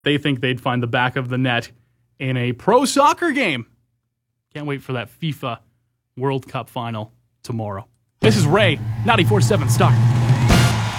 they think they'd find the back of the net in a pro soccer game. Can't wait for that FIFA World Cup final tomorrow. This is Ray, 94.7 Star.